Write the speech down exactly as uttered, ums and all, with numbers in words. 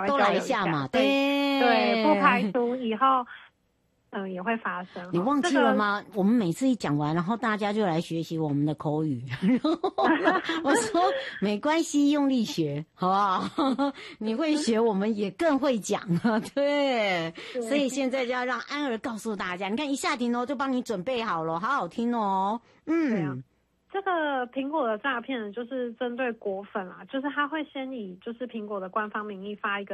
会都来交流一下嘛， 对对对，不排除以后。嗯，也会发生。 你忘记了吗？这个、我们每次一讲完，然后大家就来学习我们的口语。然后我说没关系，用力学，好不好？你会学，我们也更会讲啊。对，所以现在就要让安儿告诉大家，你看一下停哦，就帮你准备好了，好好听哦。嗯， 对啊，这个苹果的诈骗就是针对果粉啦，就是他会先以就是苹果的官方名义发一个。